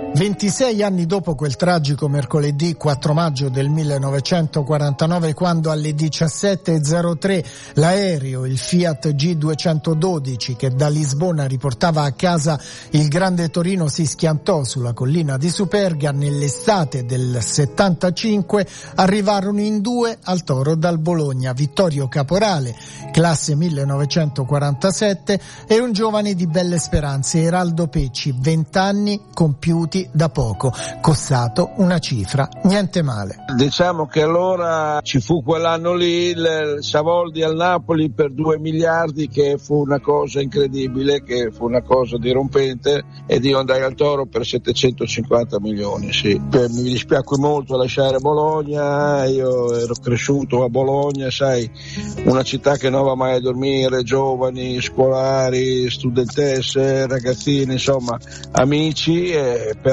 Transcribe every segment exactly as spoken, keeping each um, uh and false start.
ventisei anni dopo quel tragico mercoledì quattro maggio del millenovecentoquarantanove, quando alle diciassette e zero tre l'aereo, il Fiat G duecentododici, che da Lisbona riportava a casa il Grande Torino, si schiantò sulla collina di Superga, nell'estate del settantacinque arrivarono in due al Toro dal Bologna Vittorio Caporale, classe millenovecentoquarantasette, e un giovane di belle speranze, Eraldo Pecci, vent'anni compiuti da poco, costato una cifra niente male. Diciamo che allora ci fu quell'anno lì il Savoldi al Napoli per due miliardi, che fu una cosa incredibile, che fu una cosa dirompente, ed io andai al Toro per settecentocinquanta milioni, sì. Mi dispiacque molto lasciare Bologna, io ero cresciuto a Bologna, sai, una città che non va mai a dormire, giovani, scolari, studentesse, ragazzini, insomma, amici, eh, però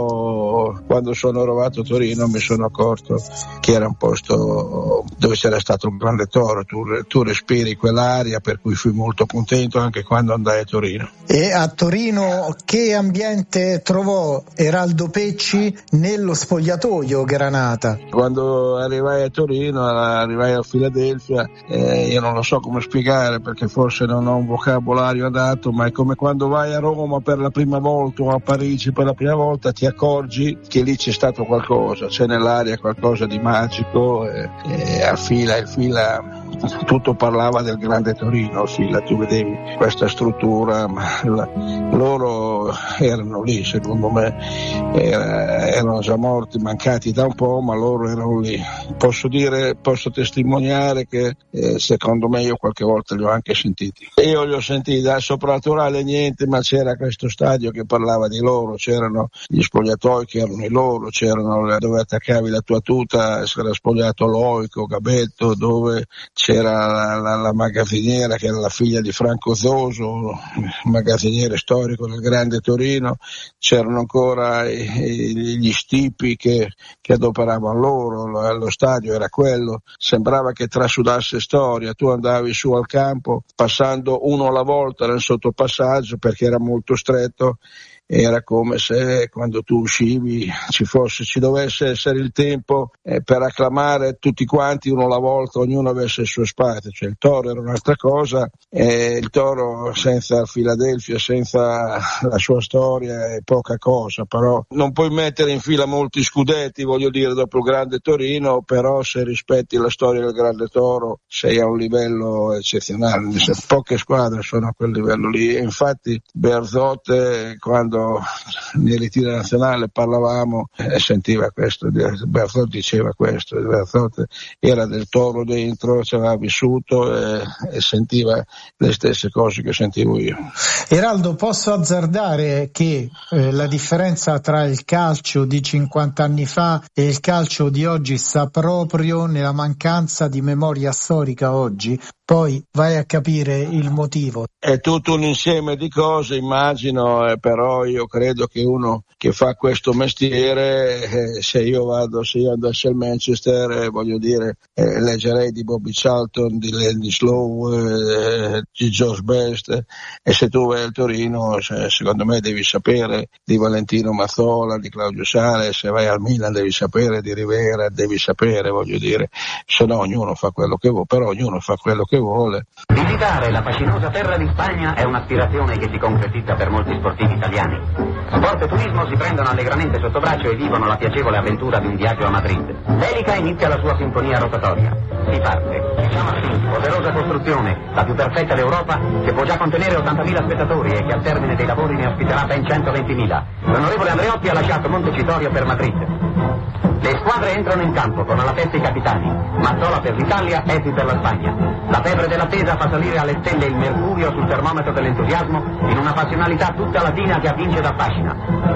quando sono arrivato a Torino mi sono accorto che era un posto dove c'era stato un grande Toro, tu, tu respiri quell'aria, per cui fui molto contento anche quando andai a Torino. E a Torino che ambiente trovò Eraldo Pecci nello spogliatoio Granata? Quando arrivai a Torino, arrivai a Filadelfia, eh, io non lo so come spiegare, perché forse non ho un vocabolario adatto, ma è come quando vai a Roma per la prima volta o a Parigi per la prima volta, ti accorgi che lì c'è stato qualcosa, c'è nell'aria qualcosa di magico, e, e a fila e fila tutto parlava del Grande Torino, fila, tu vedevi questa struttura, ma la, loro erano lì, secondo me era, erano già morti, mancati da un po', ma loro erano lì. Posso dire, posso testimoniare che eh, secondo me io qualche volta li ho anche sentiti. Io li ho sentiti da soprannaturale niente, ma c'era questo stadio che parlava di loro, c'erano gli spogliatoi che erano i loro, c'erano dove attaccavi la tua tuta, si era spogliato Loico, Gabetto, dove c'era la, la, la magazziniera che era la figlia di Franco Zoso, magazziniere storico del Grande Torino, c'erano ancora i, i, gli stipi che, che adoperavano loro, lo, lo stadio era quello, sembrava che trasudasse storia, tu andavi su al campo passando uno alla volta nel sottopassaggio perché era molto stretto. Era come se quando tu uscivi ci fosse, ci dovesse essere il tempo eh, per acclamare tutti quanti uno alla volta, ognuno avesse il suo spazio, cioè il Toro era un'altra cosa, e il Toro senza Filadelfia, senza la sua storia è poca cosa, però non puoi mettere in fila molti scudetti, voglio dire, dopo il Grande Torino, però se rispetti la storia del Grande Toro sei a un livello eccezionale, poche squadre sono a quel livello lì, e infatti Berzotte, quando nel ritiro nazionale parlavamo e sentiva questo, Berzotti diceva questo, Berzotti era del Toro dentro, ci aveva vissuto e, e sentiva le stesse cose che sentivo io. Eraldo, posso azzardare che eh, la differenza tra il calcio di cinquanta anni fa e il calcio di oggi sta proprio nella mancanza di memoria storica oggi? Poi vai a capire il motivo. È tutto un insieme di cose, immagino, eh, però io credo che uno che fa questo mestiere, eh, se io vado, se io andassi al Manchester, eh, voglio dire, eh, leggerei di Bobby Charlton, di Lenny Slow, eh, di George Best, eh, e se tu vai al Torino, se, secondo me devi sapere di Valentino Mazzola, di Claudio Sale, se vai al Milan devi sapere di Rivera, devi sapere, voglio dire, se no ognuno fa quello che vuole, però ognuno fa quello che vuole. Visitare la fascinosa terra di Spagna è un'aspirazione che si concretizza per molti sportivi italiani. Sport e turismo si prendono allegramente sotto braccio e vivono la piacevole avventura di un viaggio a Madrid. L'elica inizia la sua sinfonia rotatoria. Si parte. Chamartín, poderosa costruzione, la più perfetta d'Europa, che può già contenere ottantamila spettatori e che al termine dei lavori ne ospiterà ben centoventimila. L'onorevole Andreotti ha lasciato Montecitorio per Madrid. Le squadre entrano in campo con alla testa i capitani, Mazzola per l'Italia, Epi per la Spagna. La febbre dell'attesa fa salire alle stelle il mercurio sul termometro dell'entusiasmo in una passionalità tutta latina che avvince ed affascina.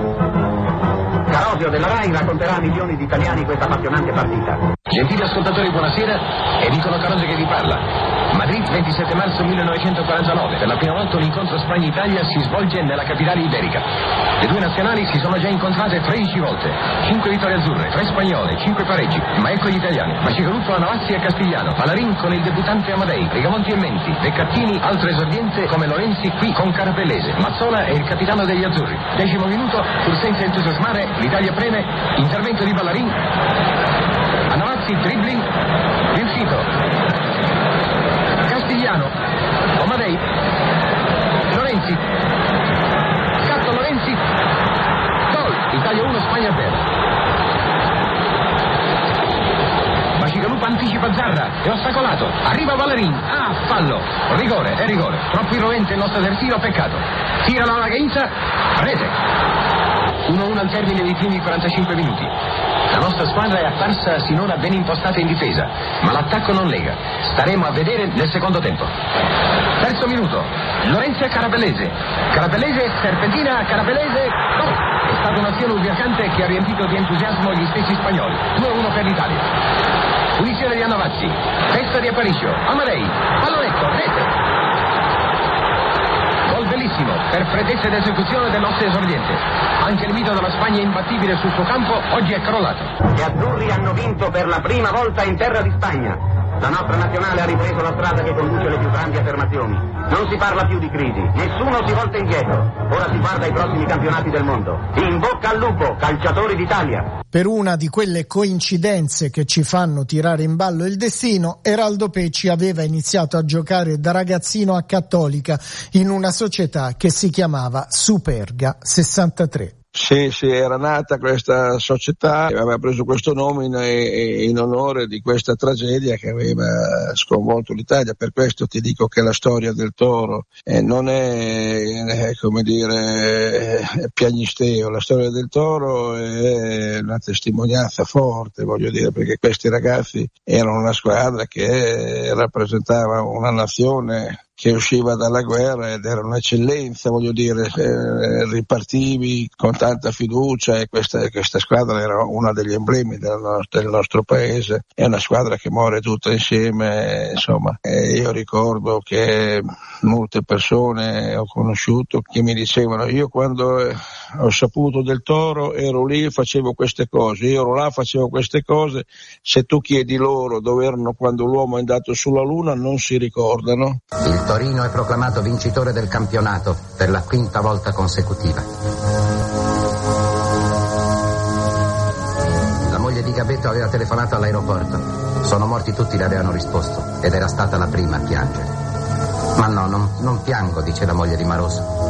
Carosio della Rai racconterà a milioni di italiani questa appassionante partita. Gentili ascoltatori, buonasera, è Nicola Carosio che vi parla. Madrid, ventisette marzo millenovecentoquarantanove, per la prima volta un incontro Spagna-Italia si svolge nella capitale iberica. Le due nazionali si sono già incontrate tredici volte, cinque vittorie azzurre, tre spagnole, cinque pareggi, ma ecco gli italiani. Bacigalupo, Anavazzi e Castigliano, Ballarin con il debuttante Amadei, Rigamonti e Menti, Beccattini, altro esordiente come Lorenzi qui con Carapellese, Mazzola è il capitano degli azzurri. Decimo minuto, pur senza entusiasmare, l'Italia preme, intervento di Ballarin, Anavazzi, dribbling, riuscito. Castigliano, Amadei, Lorenzi, scatto Lorenzi, gol, Italia uno, Spagna zero. Bacigalupo anticipa Zarra, è ostacolato, arriva Ballarin, ah, fallo, rigore, è rigore, troppo irrovente il nostro terzino, peccato. Tira la Gainza, rete. uno a uno al termine dei primi quarantacinque minuti. La nostra squadra è apparsa sinora ben impostata in difesa, ma l'attacco non lega. Staremo a vedere nel secondo tempo. Terzo minuto, Lorenzi e Carapellese. Carapellese, serpentina, Carapellese, gol! È stata un'azione ubriacante che ha riempito di entusiasmo gli stessi spagnoli. due a uno per l'Italia. Punizione di Anavazzi, testa di Aparicio, Amadei, pallonetto, rete. Gol bellissimo, per freddezza d'esecuzione del nostro esordiente. Anche il mito della Spagna imbattibile sul suo campo oggi è crollato. Gli azzurri hanno vinto per la prima volta in terra di Spagna. La nostra nazionale ha ripreso la strada che conduce alle più grandi affermazioni. Non si parla più di crisi, nessuno si volta indietro. Ora si guarda ai prossimi campionati del mondo. In bocca al lupo, calciatori d'Italia. Per una di quelle coincidenze che ci fanno tirare in ballo il destino, Eraldo Pecci aveva iniziato a giocare da ragazzino a Cattolica in una società che si chiamava Superga sessantatré. Sì, sì, era nata questa società, aveva preso questo nome in, in onore di questa tragedia che aveva sconvolto l'Italia. Per questo ti dico che la storia del Toro eh, non è, è, come dire, è piagnisteo. La storia del Toro è una testimonianza forte, voglio dire, perché questi ragazzi erano una squadra che rappresentava una nazione che usciva dalla guerra ed era un'eccellenza, voglio dire, eh, ripartivi con tanta fiducia e questa, questa squadra era una degli emblemi del nostro, del nostro paese. È una squadra che muore tutta insieme, insomma. E io ricordo che molte persone ho conosciuto che mi dicevano: io quando eh, ho saputo del Toro ero lì, facevo queste cose, io ero là, facevo queste cose. Se tu chiedi loro dove erano quando l'uomo è andato sulla Luna non si ricordano. Il Torino è proclamato vincitore del campionato per la quinta volta consecutiva. La moglie di Gabetto aveva telefonato all'aeroporto. Sono morti tutti, le avevano risposto, ed era stata la prima a piangere. Ma no, non, non piango, dice la moglie di Maroso.